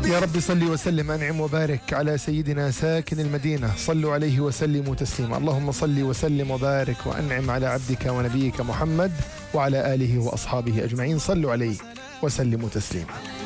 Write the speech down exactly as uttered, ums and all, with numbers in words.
يا رب صل وسلم أنعم وبارك على سيدنا ساكن المدينة، صلوا عليه وسلموا تسليما. اللهم صل وسلم وبارك وأنعم على عبدك ونبيك محمد وعلى آله وأصحابه أجمعين، صلوا عليه وسلموا تسليما.